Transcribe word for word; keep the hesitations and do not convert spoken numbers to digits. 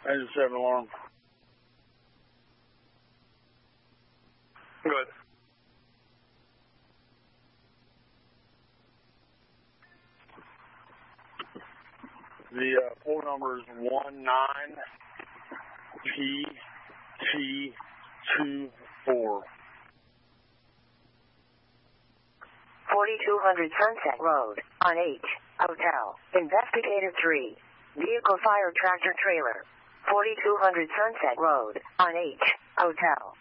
Engine seven alarm. Go ahead. The uh, phone number is one nine P T two four. forty-two hundred Sunset Road, on H, Hotel, Investigator three, Vehicle Fire Tractor Trailer, forty-two hundred Sunset Road, on H, Hotel.